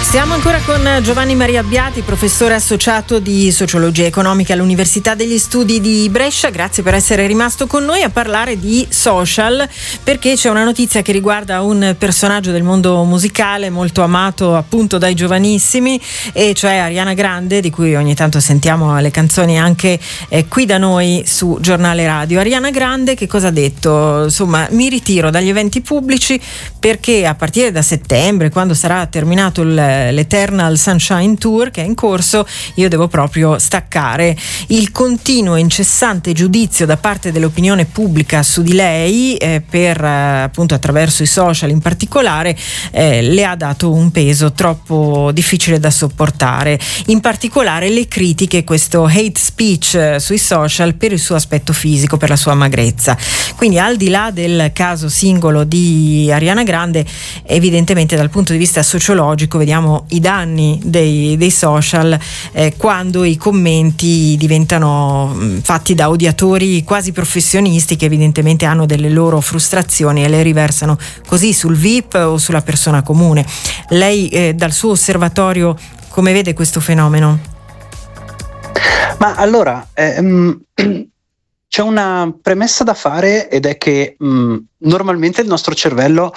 Siamo ancora con Giovanni Maria Abbiati, professore associato di sociologia economica all'Università degli Studi di Brescia. Grazie per essere rimasto con noi a parlare di social, perché c'è una notizia che riguarda un personaggio del mondo musicale molto amato appunto dai giovanissimi, e cioè Ariana Grande, di cui ogni tanto sentiamo le canzoni anche qui da noi su Giornale Radio. Ariana Grande che cosa ha detto? Insomma, mi ritiro dagli eventi pubblici perché a partire da settembre, quando sarà terminato l'Eternal Sunshine Tour che è in corso, io devo proprio staccare. Il continuo e incessante giudizio da parte dell'opinione pubblica su di lei, appunto attraverso i social in particolare, le ha dato un peso troppo difficile da sopportare. In particolare le critiche, questo hate speech sui social per il suo aspetto fisico, per la sua magrezza. Quindi al di là del caso singolo di Ariana Grande, evidentemente dal punto di vista sociologico vediamo i danni dei social quando i commenti diventano fatti da odiatori quasi professionisti, che evidentemente hanno delle loro frustrazioni e le riversano così sul VIP o sulla persona comune. Lei dal suo osservatorio come vede questo fenomeno? Ma allora c'è una premessa da fare, ed è che normalmente il nostro cervello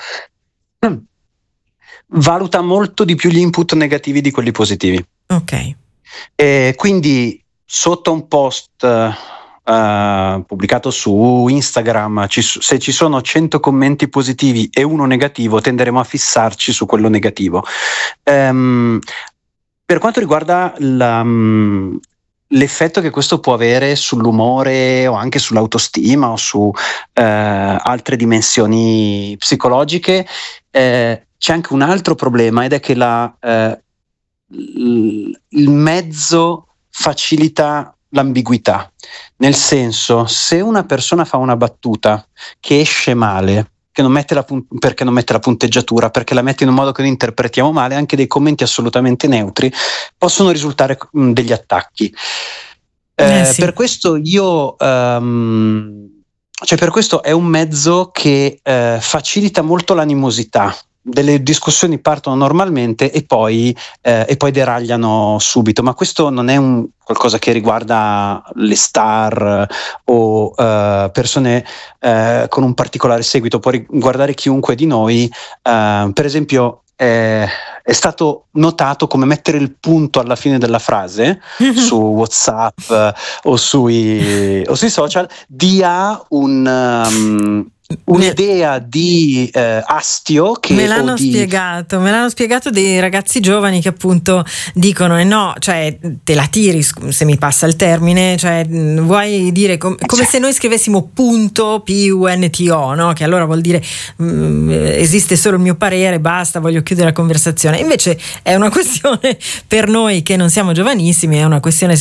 valuta molto di più gli input negativi di quelli positivi. Ok. Quindi sotto un post pubblicato su Instagram, se ci sono 100 commenti positivi e uno negativo, tenderemo a fissarci su quello negativo. Per quanto riguarda l'effetto che questo può avere sull'umore o anche sull'autostima o su altre dimensioni psicologiche, c'è anche un altro problema, ed è che il mezzo facilita l'ambiguità. Nel senso, se una persona fa una battuta che esce male, che non mette perché non mette la punteggiatura, perché la mette in un modo che noi interpretiamo male, anche dei commenti assolutamente neutri possono risultare degli attacchi. Sì. Per questo per questo è un mezzo che facilita molto l'animosità. Delle discussioni partono normalmente e poi deragliano subito, ma questo non è qualcosa che riguarda le star o persone con un particolare seguito, può riguardare chiunque di noi. Per esempio è stato notato come mettere il punto alla fine della frase su WhatsApp o sui social dia un'idea di astio che me l'hanno spiegato dei ragazzi giovani che appunto dicono no, cioè te la tiri, se mi passa il termine, cioè vuoi dire come se noi scrivessimo punto PUNTO, no? Che allora vuol dire esiste solo il mio parere, basta, voglio chiudere la conversazione. Invece è una questione, per noi che non siamo giovanissimi, è una questione